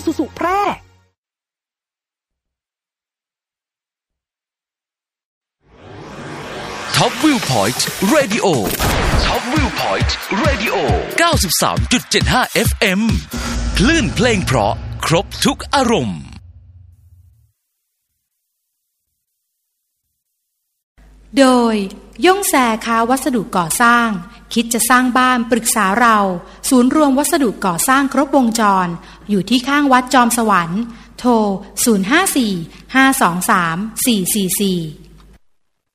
Isuzu แพร่ท็อปวิวพอยต์เรดิโอท็อปวิวพอยต์เรดิโอ 93.75 FM คลื่นเพลงเพราะครบทุกอารมณ์โดยย่งแซค้าวัสดุก่อสร้างคิดจะสร้างบ้านปรึกษาเราศูนย์รวมวัสดุก่อสร้างครบวงจรอยู่ที่ข้างวัดจอมสวรรค์โทร 054 523 444